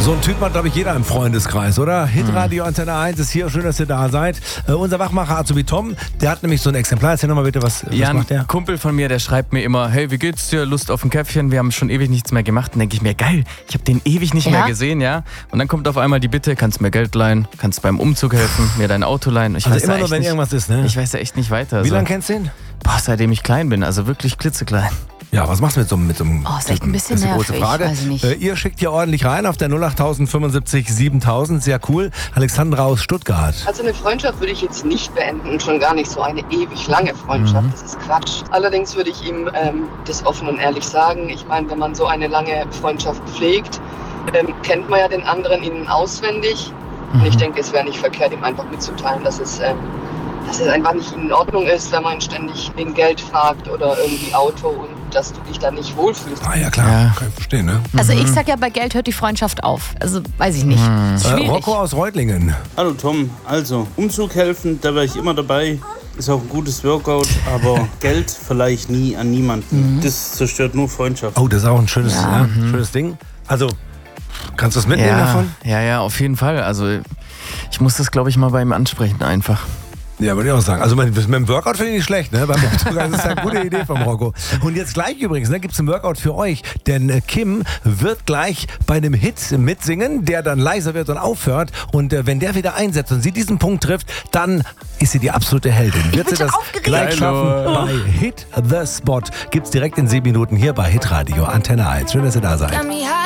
So ein Typ hat, glaube ich, jeder im Freundeskreis, oder? Hitradio Antenne 1 ist hier. Schön, dass ihr da seid. Unser Wachmacher Azubi Tom, der hat nämlich so ein Exemplar. Erzähl nochmal bitte, was macht der? Ein Kumpel von mir, der schreibt mir immer, hey, wie geht's dir? Lust auf ein Käffchen? Wir haben schon ewig nichts mehr gemacht. Dann denke ich mir, geil, ich habe den ewig nicht mehr gesehen, ja? Und dann kommt auf einmal die Bitte, kannst mir Geld leihen, kannst beim Umzug helfen, mir dein Auto leihen. Ich Also weiß immer da nur, echt wenn nicht, irgendwas ist, ne? Ich weiß ja echt nicht weiter. Wie lange kennst du ihn? Boah, seitdem ich klein bin, also wirklich klitzeklein. Ja, was machst du mit so einem Oh, ist echt ein bisschen das ist die große nervig, Frage. weiß ich nicht. Ihr schickt hier ordentlich rein auf der 08000 75 7000. Sehr cool. Alexandra aus Stuttgart. Also eine Freundschaft würde ich jetzt nicht beenden und schon gar nicht so eine ewig lange Freundschaft. Das ist Quatsch. Allerdings würde ich ihm das offen und ehrlich sagen. Ich meine, wenn man so eine lange Freundschaft pflegt, kennt man ja den anderen innen auswendig. Und ich denke, es wäre nicht verkehrt, ihm einfach mitzuteilen, dass es einfach nicht in Ordnung ist, wenn man ständig wegen Geld fragt oder irgendwie Auto und dass du dich da nicht wohlfühlst. Ah ja, klar. Ja. Kann ich verstehen, ne? Also ich sag ja, bei Geld hört die Freundschaft auf. Also weiß ich nicht. Ist schwierig. Rocco aus Reutlingen. Hallo Tom, also Umzug helfen, da wäre ich immer dabei. Ist auch ein gutes Workout, aber Geld verleihe ich nie an niemanden. Das zerstört nur Freundschaft. Oh, das ist auch ein schönes, schönes Ding. Also, kannst du es mitnehmen davon? Ja, auf jeden Fall. Also ich muss das, glaube ich, mal bei ihm ansprechen einfach. Ja, würde ich auch sagen. Also mit dem Workout finde ich nicht schlecht, ne? Beim Umzug, das ist eine gute Idee vom Rocco. Und jetzt gleich übrigens, ne, gibt es ein Workout für euch. Denn Kim wird gleich bei einem Hit mitsingen, der dann leiser wird und aufhört. Und wenn der wieder einsetzt und sie diesen Punkt trifft, dann ist sie die absolute Heldin. Wird sie bin das schon aufgeregt. gleich schaffen? Bei Hit the Spot gibt's direkt in 7 Minuten hier bei Hitradio Antenne 1. Schön, dass ihr da seid.